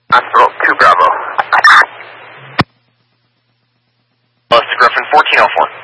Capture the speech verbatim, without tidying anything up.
Hospital two Bravo. Bus to Griffin fourteen oh four.